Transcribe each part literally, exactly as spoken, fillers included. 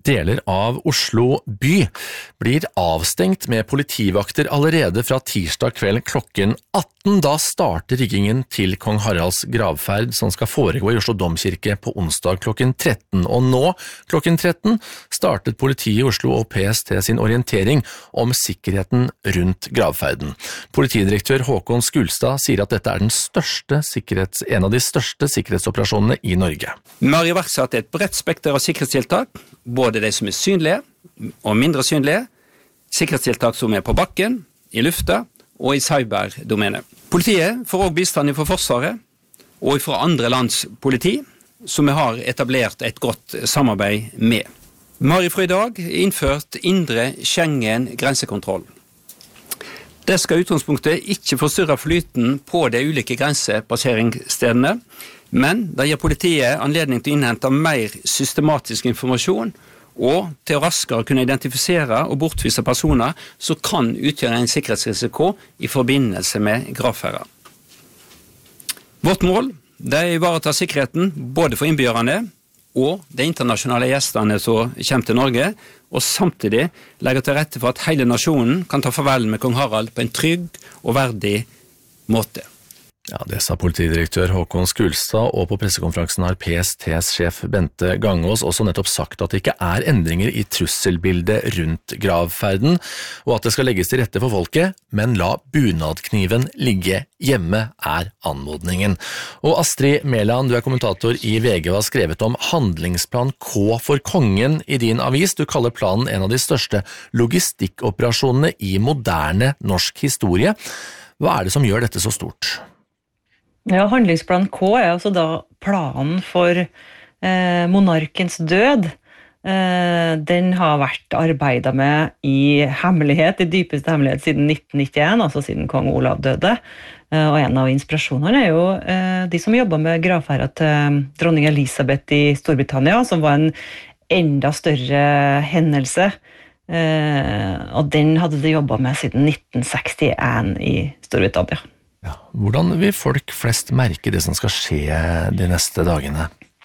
Deler av Oslo by blir avstengt med politivakter allerede fra tirsdag kveld klokken atten. Da starter riggingen til Kong Haralds gravferd som skal foregå i Oslo Domkirke på onsdag klokken tretten. Og nå klokken tretten startet politiet i Oslo og P S T sin orientering om sikkerheten rundt gravferden. Politidirektør Håkon Skulstad sier at dette er den største sikkerhets, en av de største sikkerhetsoperasjonene i Norge. Vi har iverksatt et bredt spekter av sikkerhetstiltak, både de som er synlige og mindre synlige, sikkerhetstiltak som er på bakken, i lufta og i cyberdomenet. Politiet får også bistand fra Forsvaret og fra andre lands politi, som vi har etablert et godt samarbeid med. Vi har fra i dag innført indre Schengen grensekontroll. Det skal i utgangspunktet ikke forstyrre flyten på de ulike grensepasseringsstedene, men det gir politiet anledning til å innhente mer systematisk informasjon og til å raskere kunne identifisere og bortvise personer som kan utgjøre en sikkerhetsrisiko i forbindelse med gravferder. Vårt mål det er å ivareta sikkerheten både for innbyggerne og de internasjonale gjestene som kommer til Norge, og samtidig legge til rette for at hele nasjonen kan ta farvel med kong Harald på en trygg og verdig måte. Ja, det sa politidirektør Håkon Skulstad, og på pressekonferansen har P S T's sjef Bente Gangås også nettopp sagt at det ikke er endringer i trusselbildet rundt gravferden, og at det skal legges til rette for folket, men la bunadkniven ligge hjemme er anmodningen. Og Astrid Mæland, du er kommentator i V G og har skrevet om handlingsplan K for kongen i din avis. Du kaller planen en av de største logistikkoperasjonene i moderne norsk historie. Hva er det som gjør dette så stort? Ja, handlingsplan K er altså da planen for eh, monarkens død. Eh, den har vært arbeidet med i hemmelighet, i dypeste hemmelighet siden nitten nittien, altså siden kong Olav døde. Eh, og en av inspirasjonene er jo eh, de som jobber med gravferda til dronning Elisabeth i Storbritannia, som var en enda større hendelse. Eh, og den hadde de jobbet med siden nitten sekstien i Storbritannia. Ja, hvordan vil folk flest merke det som skal skje de neste dagene?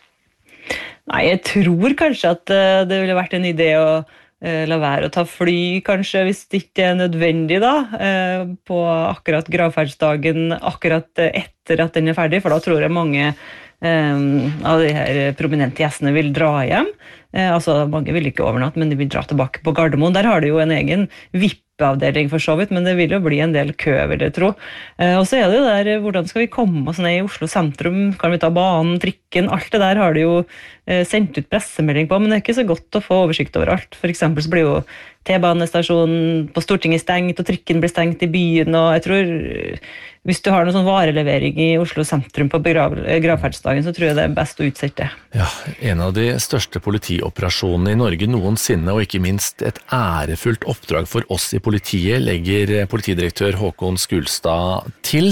Nei, jeg tror kanskje at det ville vært en idé å uh, la være å ta fly, kanskje, hvis det ikke er nødvendig da, uh, på akkurat gravferdsdagen, akkurat etter at den er ferdig, for da tror jeg mange um, av de her prominente gjestene vil dra hjem. Uh, altså, mange vil ikke overnatte, men de vil dra tilbake på Gardermoen. Der har de jo en egen V I P-avdeling for så vidt, men det vil jo bli en del kø, vil jeg tro. Uh, og så er det jo der, hvordan skal vi komme oss ned i Oslo sentrum? Kan vi ta banen, trikken? Alt det der har de jo uh, sendt ut pressemelding på, men det er ikke så godt å få oversikt over alt. For eksempel så blir jo T-banestasjonen på Stortinget stengt, og trikken blir stengt i byen, og jeg tror uh, hvis du har noen sånn varelevering i Oslo sentrum på begrav- gravferdsdagen, så tror jeg det er best å utsette det. Ja, en av de største politioperasjonene i Norge noensinne, og ikke minst et ærefullt oppdrag for oss i politiet, legger politidirektør Håkon Skulstad til.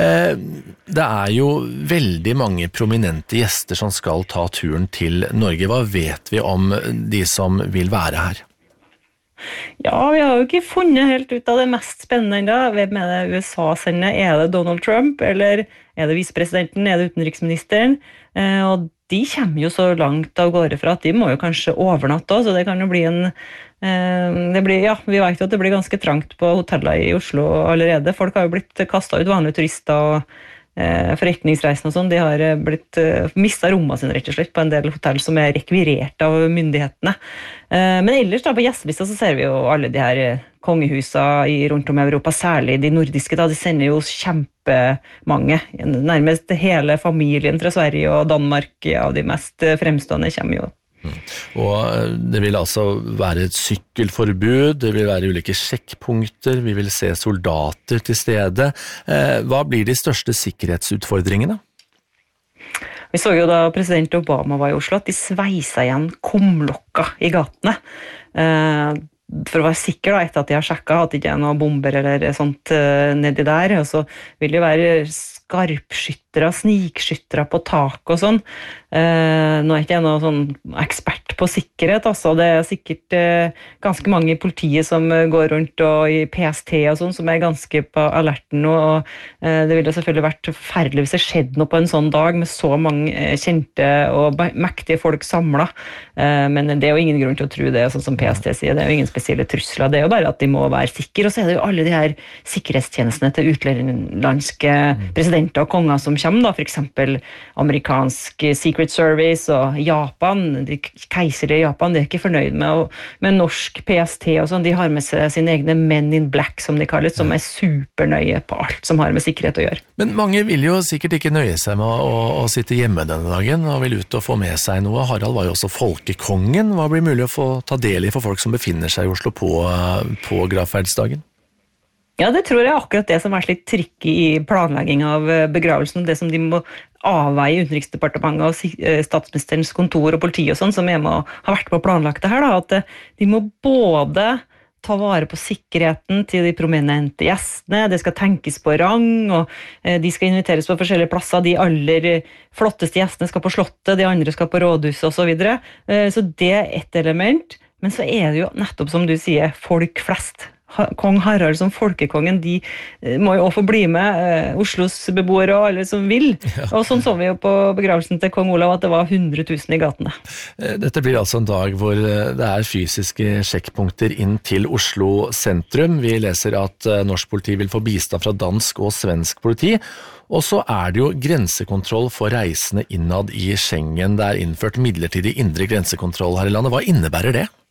Det er jo veldig mange prominente gjester som skal ta turen til Norge. Hva vet vi om de som vil være her? Ja, vi har jo ikke funnet helt ut av det mest spennende enda. Hvem er det U S A sender? Er det Donald Trump, eller er det visepresidenten, er det utenriksministeren? Eh, og de kommer jo så langt av gårde fra at de må jo kanskje overnatte også, så det kan jo bli en eh, det blir, ja, vi vet jo at det blir ganske trangt på hoteller i Oslo allerede. Folk har jo blitt kastet ut, vanlige turister og eh, forretningsreisende og sånn. De har blitt eh, mistet rommene sine rett og slett på en del hotell som er rekvirert av myndighetene. Eh, men ellers da på gjestelista så ser vi jo alle de her kongehusa i, rundt om i Europa, særlig de nordiske da, de sender jo kjempemange, nærmest hele familien fra Sverige og Danmark av de mest fremstående kommer jo. Mm. Og det vil altså være et sykkelforbud, det vil være ulike sjekkpunkter, vi vil se soldater til stede. Eh, hva blir de største sikkerhetsutfordringene? Vi så jo da president Obama var i Oslo at de sveisa igjen kumlokka i gatene. Eh, for å være sikker da, etter at de har sjekket at det ikke er noen bomber eller sånt uh, nedi der, og så vil det være skarpskyttere, snikskyttere på tak og sånn. Eh, nå er ikke jeg noen sånn ekspert på sikkerhet, altså. Det er sikkert eh, ganske mange i politiet som går rundt og i P S T og sånn, som er ganske på alerten nå, og eh, det ville selvfølgelig vært forferdelig hvis det skjedde noe på en sånn dag med så mange eh, kjente og mektige folk samlet. Eh, men det er jo ingen grunn til å tro det, sånn som P S T sier. Det er jo ingen spesielle trusler, det er jo bare at de må være sikre, og så er det jo alle de her sikkerhetstjenestene til utenlandske presidenter og konger som kommer, da, for eksempel amerikansk Secret Service og Japan, de keiserlige Japan, de er ikke fornøyd med, og, med norsk P S T og sånn, de har med seg sine egne Men in Black, som de kalles, som er supernøye på alt som har med sikkerhet å gjøre. Men mange vil jo sikkert ikke nøye seg med å, å, å sitte hjemme denne dagen, og vil ut og få med seg noe. Harald var jo også folkekongen. Hva blir mulig å få ta del i for folk som befinner seg i Oslo på, på gravferdsdagen? Ja, det tror jeg er akkurat det som er litt tricky i planlegging av begravelsen, det som de må avveie Utenriksdepartementet og statsministerens kontor og politi og sånn, som er med å ha vært på å planlagt det her, da, at de må både ta vare på sikkerheten til de prominente gjestene, det skal tenkes på rang, og de skal inviteres på forskjellige plasser, de aller flotteste gjestene skal på slottet, de andre skal på rådhuset og så videre, så det er ett element, men så er det jo nettopp som du sier, folk flest. Kong Harald som folkekongen, de må jo også få bli med, eh, Oslos beboere og alle som vil. Ja. Og sånn så vi jo på begravelsen til kong Olav at det var hundre tusen i gatene. Dette blir altså en dag hvor det er fysiske sjekkpunkter inn til Oslo sentrum. Vi leser at norsk politi vil få bistand fra dansk og svensk politi. Og så er det jo grensekontroll for reisende innad i Schengen. Det er innført midlertidig indre grensekontroll her i landet. Hva innebærer det?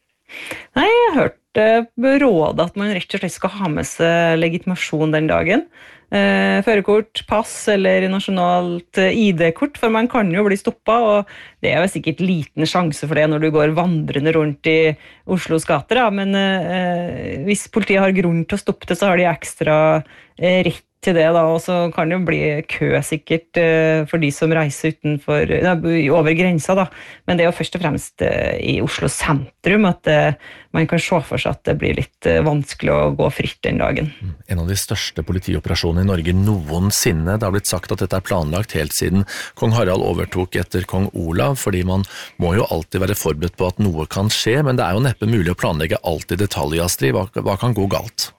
Nei, jeg har hørt rådet at man rett og slett skal ha med seg legitimasjon den dagen. Eh, førerkort, pass eller nasjonalt I D-kort, for man kan jo bli stoppet, og det er jo sikkert liten sjanse for det når du går vandrende rundt i Oslos gater, da. Men eh, hvis politiet har grunn til å stoppe det, så har de ekstra eh, rett til det, da, og så kan det jo bli kø sikkert uh, for de som reiser utenfor, uh, over grensa, da. Men det er jo først og fremst uh, i Oslo sentrum at uh, man kan se for seg at det blir litt uh, vanskelig å gå fritt den dagen. En av de største politioperasjonene i Norge noensinne. Det har blitt sagt at dette er planlagt helt siden kong Harald overtok etter kong Olav, fordi man må jo alltid være forberedt på at noe kan skje, men det er jo neppe mulig å planlegge alt i detalj, Astrid. Hva, hva kan gå galt?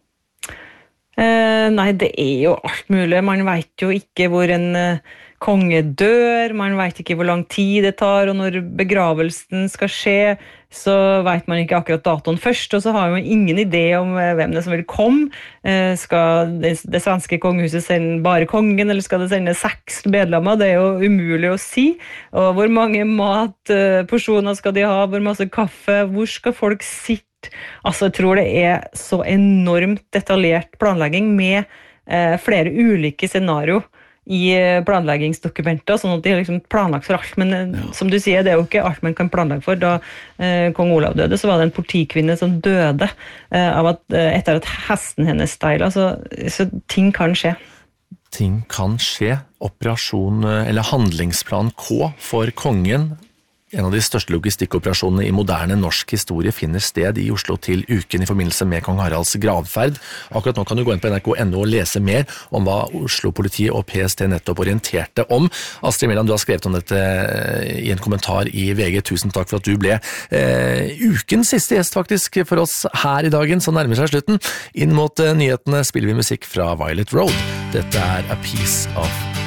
Eh, nei, det er jo alt mulig. Man vet jo ikke hvor en uh, konge dør, man vet ikke hvor lang tid det tar, og når begravelsen skal skje, så vet man ikke akkurat datoen først, og så har man ingen idé om uh, hvem det som vil komme. Uh, skal det, det svenske kongehuset sende bare kongen, eller skal det sende seks medlemmer? Det er jo umulig å si. Og hvor mange matporsjoner uh, skal de ha, hvor masse kaffe, hvor skal folk sitte? Altså, jeg tror det er så enormt detaljert planlegging med eh, flere ulike scenario i planleggingsdokumenter, sånn at de har liksom planlagt for alt, men ja. Som du sier, det er jo ikke alt man kan planlegge for. Da eh, kong Olav døde, så var det en politikvinne som døde eh, av at, eh, etter at hesten hennes steilet, så, så ting kan skje. Ting kan skje. Operasjon, eller handlingsplan K for kongen. En av de største logistikkoperasjonene i moderne norsk historie finner sted i Oslo til uken i forbindelse med kong Haralds gravferd. Akkurat nå kan du gå inn på N R K punktum N O og lese mer om hva Oslo-politiet og P S T nettopp orienterte om. Astrid Mæland, du har skrevet om dette i en kommentar i V G. Tusen takk for at du ble eh, ukens siste gjest faktisk for oss her i dagen, som nærmer seg slutten. Inn mot eh, nyhetene spiller vi musikk fra Violet Road. Dette er A Piece of